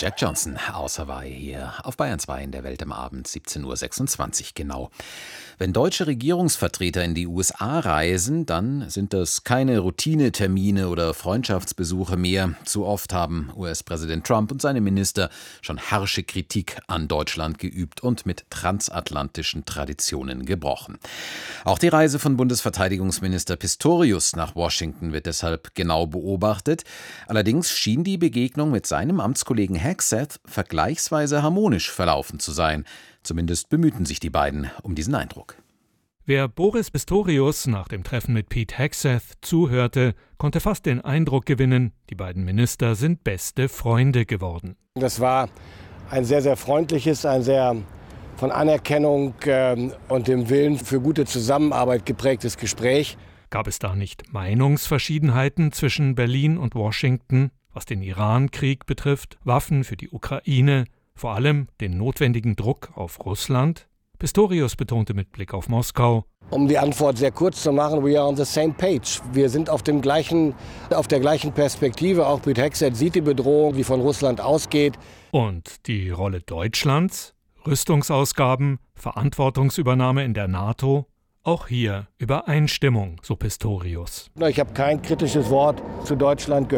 Jack Johnson aus Hawaii hier auf Bayern 2 in der Welt am Abend, 17.26 Uhr genau. Wenn deutsche Regierungsvertreter in die USA reisen, dann sind das keine Routinetermine oder Freundschaftsbesuche mehr. Zu oft haben US-Präsident Trump und seine Minister schon harsche Kritik an Deutschland geübt und mit transatlantischen Traditionen gebrochen. Auch die Reise von Bundesverteidigungsminister Pistorius nach Washington wird deshalb genau beobachtet. Allerdings schien die Begegnung mit seinem Amtskollegen Hegseth vergleichsweise harmonisch verlaufen zu sein. Zumindest bemühten sich die beiden um diesen Eindruck. Wer Boris Pistorius nach dem Treffen mit Pete Hegseth zuhörte, konnte fast den Eindruck gewinnen, die beiden Minister sind beste Freunde geworden. Das war ein sehr, sehr freundliches, ein sehr von Anerkennung und dem Willen für gute Zusammenarbeit geprägtes Gespräch. Gab es da nicht Meinungsverschiedenheiten zwischen Berlin und Washington, was den Iran-Krieg betrifft, Waffen für die Ukraine, vor allem den notwendigen Druck auf Russland? Pistorius betonte mit Blick auf Moskau: Um die Antwort sehr kurz zu machen, we are on the same page. Wir sind auf der gleichen Perspektive. Auch Pete Hegseth sieht die Bedrohung, die von Russland ausgeht. Und die Rolle Deutschlands? Rüstungsausgaben, Verantwortungsübernahme in der NATO? Auch hier Übereinstimmung, so Pistorius. Ich habe kein kritisches Wort zu Deutschland gehört.